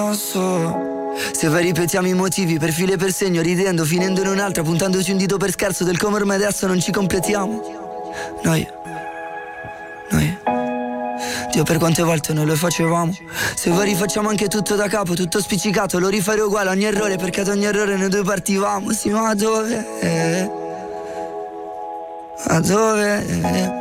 Se poi ripetiamo i motivi per filo e per segno, ridendo, finendo in un'altra, puntandoci un dito per scherzo del come ormai adesso non ci completiamo. Noi Dio, per quante volte noi lo facevamo. Se poi rifacciamo anche tutto da capo, tutto spiccicato, lo rifare uguale a ogni errore, perché ad ogni errore noi due partivamo. Sì, ma dove? A dove?